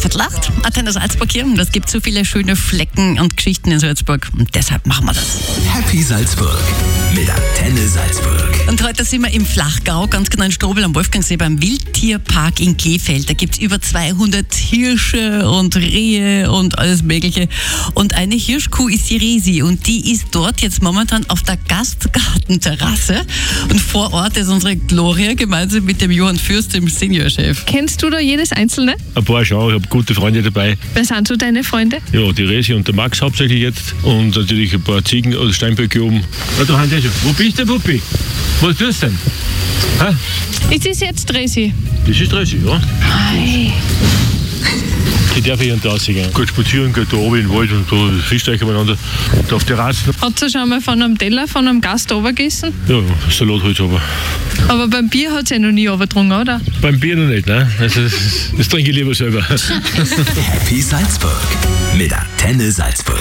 8:45. Antenne Salzburg hier. Und es gibt so viele schöne Flecken und Geschichten in Salzburg. Und deshalb machen wir das. Happy Salzburg mit Antenne Salzburg. Und heute sind wir im Flachgau, ganz genau in Strobel am Wolfgangsee beim Wildtierpark in Kleefeld. Da gibt es über 200 Hirsche und Rehe und alles Mögliche. Und eine Hirschkuh ist die Resi und die ist dort jetzt momentan auf der Gastgartenterrasse. Und vor Ort ist unsere Gloria gemeinsam mit dem Johann Fürst, dem Seniorchef. Kennst du da jedes Einzelne? Ein paar schon, ich habe gute Freunde dabei. Wer sind so deine Freunde? Ja, die Resi und der Max hauptsächlich jetzt. Und natürlich ein paar Ziegen oder Steinböcke oben. Ja, da haben die schon. Wo bist du, Puppi? Was tust du denn? Hä? Ist das jetzt Resi? Das ist 30, ja. Ei. Die darf ich hier und da singen. Gut spazieren, geht da oben in den Wald und da Fischsteiche miteinander. Und auf der Terrasse. Hat sie schon mal von einem Teller, von einem Gast runtergegessen? Ja, Salat halt aber. Aber beim Bier hat sie ja noch nie runtergetrunken, oder? Beim Bier noch nicht, ne? Also, das trinke ich lieber selber. Happy Salzburg mit Antenne Salzburg.